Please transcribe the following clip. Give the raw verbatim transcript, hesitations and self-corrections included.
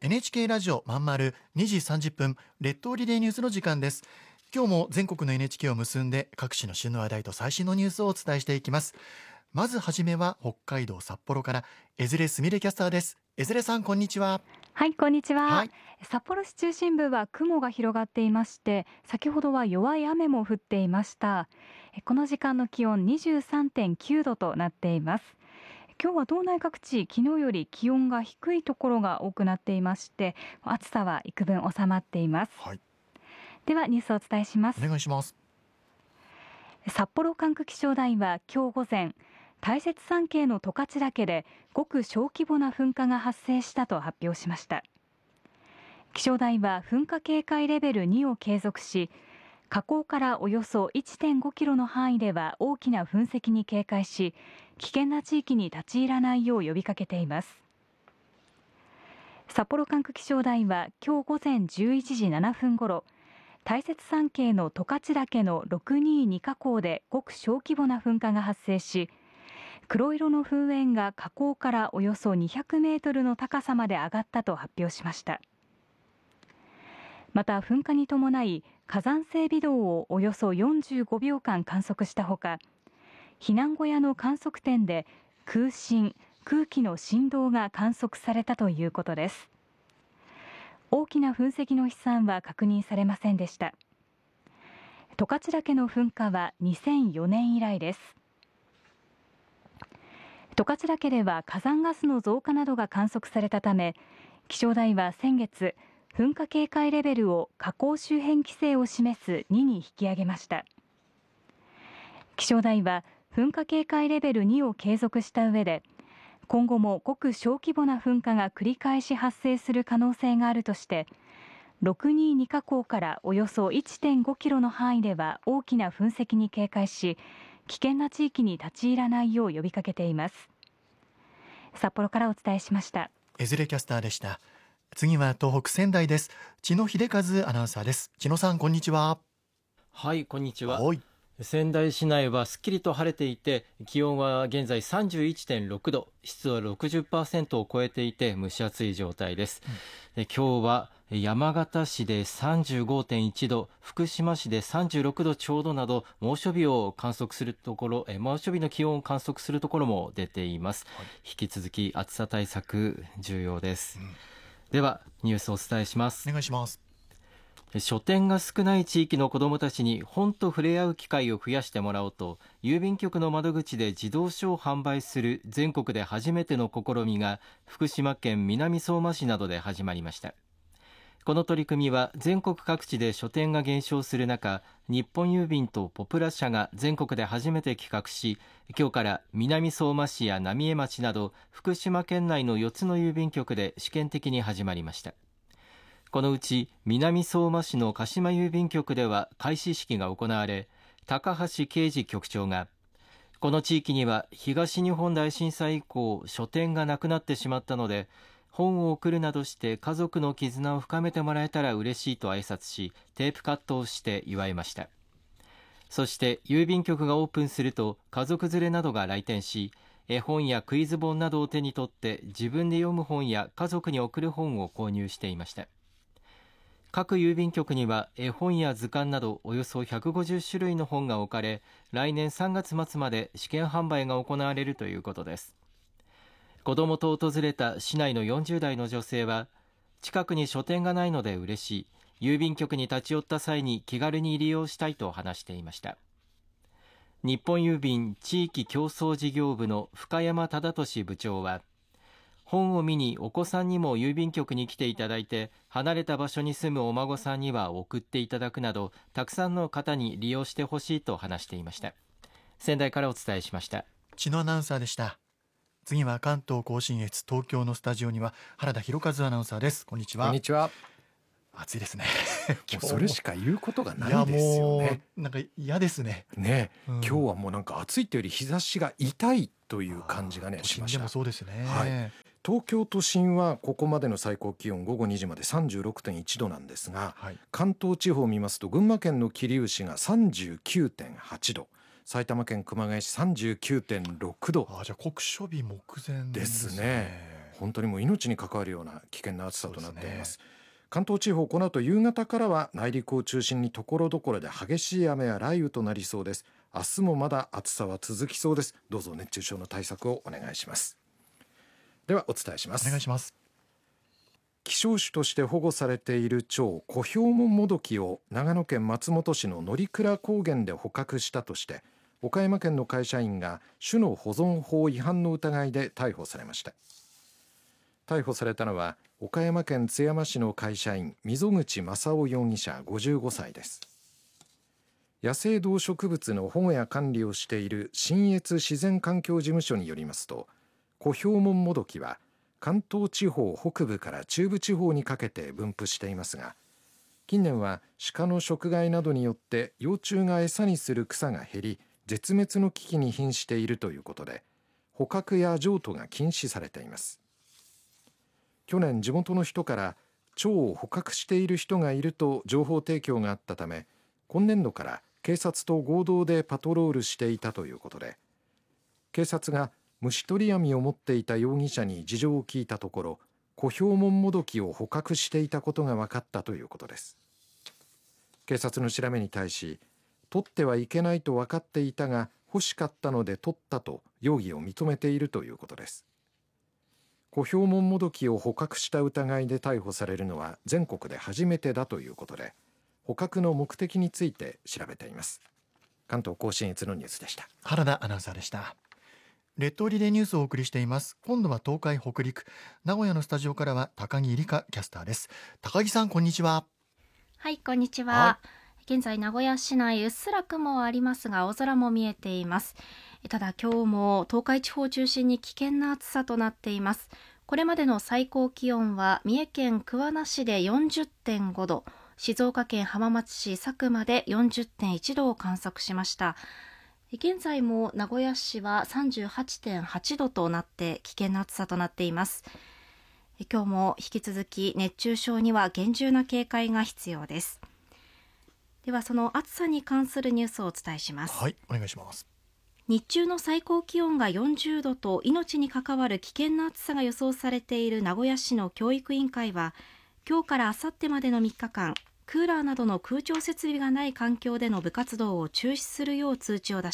エヌエイチケー ラジオまんまるにじさんじゅっぷん列島リレーニュースの時間です。今日も全国の エヌエイチケー を結んで各地の旬の話題と最新のニュースをお伝えしていきます。まずはじめは北海道札幌から江連すみれキャスターです。江連さん、こんにちは。 はい、こんにちは、 はい、 札幌市中心部は雲が広がっていまして、先ほどは弱い雨も降っていました。えこの時間の気温 にじゅうさんてんきゅうどとなっています。今日は道内各地、昨日より気温が低いところが多くなっていまして、暑さは幾分収まっています。 はい、 ではニュースをお伝えします。 お願いします。 札幌管区気象台は今日午前、大雪山系の十勝岳でごく小規模な噴火が発生したと発表しました。気象台は噴火警戒レベルにを継続し、火口からおよそ いってんごキロの範囲では大きな噴石に警戒し、危険な地域に立ち入らないよう呼びかけています。札幌管区気象台は今日午前じゅういちじななふんごろ、大雪山系の十勝岳のろくにに火口でごく小規模な噴火が発生し、黒色の噴煙が火口からおよそにひゃくメートルの高さまで上がったと発表しました。また噴火に伴い火山性微動をおよそよんじゅうごびょうかん観測したほか、避難小屋の観測点で空振、空気の振動が観測されたということです。大きな噴石の飛散は確認されませんでした。十勝岳の噴火はにせんよねん以来です。十勝岳では火山ガスの増加などが観測されたため、気象台は先月、噴火警戒レベルを火口周辺規制を示すにに引き上げました。気象台は噴火警戒レベルにを継続した上で、今後もごく小規模な噴火が繰り返し発生する可能性があるとして、ろくにに火口からおよそ いってんごキロの範囲では大きな噴石に警戒し、危険な地域に立ち入らないよう呼びかけています。札幌からお伝えしました。 江連キャスターでした。次は東北仙台です。千野秀和アナウンサーです。千野さん、こんにちは。 はい、こんにちは。 はい、 仙台市内はすっきりと晴れていて、気温は現在 さんじゅういってんろくど、湿度は ろくじゅっパーセント を超えていて蒸し暑い状態です、うん、今日は山形市で さんじゅうごてんいちど、福島市でさんじゅうろくどちょうどなど、猛暑日を観測するところ猛暑日の気温を観測するところも出ています、はい、引き続き暑さ対策重要です、うん、ではニュースをお伝えします。 お願いします。 書店が少ない地域の子どもたちに本と触れ合う機会を増やしてもらおうと、郵便局の窓口で児童書を販売する全国で初めての試みが福島県南相馬市などで始まりました。この取り組みは全国各地で書店が減少する中、日本郵便とポプラ社が全国で初めて企画し、今日から南相馬市や浪江町など福島県内のよっつの郵便局で試験的に始まりました。このうち南相馬市の鹿島郵便局では開始式が行われ、高橋啓二局長が、この地域には東日本大震災以降書店がなくなってしまったので、本を送るなどして家族の絆を深めてもらえたら嬉しいと挨拶し、テープカットをして祝いました。そして郵便局がオープンすると家族連れなどが来店し、絵本やクイズ本などを手に取って自分で読む本や家族に送る本を購入していました。各郵便局には絵本や図鑑などおよそひゃくごじゅっしゅるいの本が置かれ、来年さんがつまつまで試験販売が行われるということです。子どもと訪れた市内のよんじゅうだいの女性は、近くに書店がないので嬉しい、郵便局に立ち寄った際に気軽に利用したいと話していました。日本郵便地域競争事業部の深山忠俊部長は、本を見にお子さんにも郵便局に来ていただいて、離れた場所に住むお孫さんには送っていただくなど、たくさんの方に利用してほしいと話していました。仙台からお伝えしました。 千野アナウンサーでした。次は関東甲信越東京のスタジオには原田博和アナウンサーです。こんにちは。 こんにちは。 暑いですね。 もうそれしか言うことがないですよね。 いやもうなんか嫌ですね。 ね、 うん、 今日はもうなんか暑いというより日差しが痛いという感じがねしました。 都心でもそうですね。 はい、東京都心はここまでの最高気温ごごにじまで さんじゅうろくてんいちどなんですが、はい、関東地方を見ますと群馬県の桐生市が さんじゅうきゅうてんはちど、埼玉県熊谷市 さんじゅうきゅうてんろくど。 あ、じゃあ酷暑日目前ですね。 本当にもう命に関わるような危険な暑さとなっています。関東地方、この後夕方からは内陸を中心にところどころで激しい雨や雷雨となりそうです。明日もまだ暑さは続きそうです。どうぞ熱中症の対策をお願いします。ではお伝えします。 お願いします。 希少種として保護されている蝶コヒョウモンモドキを長野県松本市の乗鞍高原で捕獲したとして岡山県の会社員が種の保存法違反の疑いで逮捕されました。逮捕されたのは岡山県津山市の会社員溝口正夫容疑者ごじゅうごさいです。野生動植物の保護や管理をしている信越自然環境事務所によりますと、コヒョウモンモドキは関東地方北部から中部地方にかけて分布していますが、近年は鹿の食害などによって幼虫が餌にする草が減り絶滅の危機に瀕しているということで、捕獲や譲渡が禁止されています。去年地元の人から蝶を捕獲している人がいると情報提供があったため、今年度から警察と合同でパトロールしていたということで、警察が虫取り網を持っていた容疑者に事情を聞いたところ、コヒョウモンモドキを捕獲していたことが分かったということです。警察の調べに対し、取ってはいけないと分かっていたが欲しかったので取ったと容疑を認めているということです。コヒョウモンモドキを捕獲した疑いで逮捕されるのは全国で初めてだということで、捕獲の目的について調べています。関東甲信越のニュースでした。 原田アナウンサーでした。列島リレーニュースをお送りしています。今度は東海北陸、名古屋のスタジオからは高木理香キャスターです。高木さん、こんにちは。 はい、こんにちは。 はい、 現在名古屋市内うっすら雲はありますが青空も見えています。ただ今日も東海地方を中心に危険な暑さとなっています。これまでの最高気温は三重県桑名市で よんじゅってんごど、静岡県浜松市佐久間で よんじゅってんいちどを観測しました。現在も名古屋市は さんじゅうはちてんはちどとなって危険な暑さとなっています。今日も引き続き熱中症には厳重な警戒が必要です。ではその暑さに関するニュースをお伝えします。 はい、お願いします。 日中の最高気温がよんじゅうどと命に関わる危険な暑さが予想されている名古屋市の教育委員会は、今日からあさってまでのみっかかん、クーラーなどの空調設備がない環境での部活動を中止するよう通知を出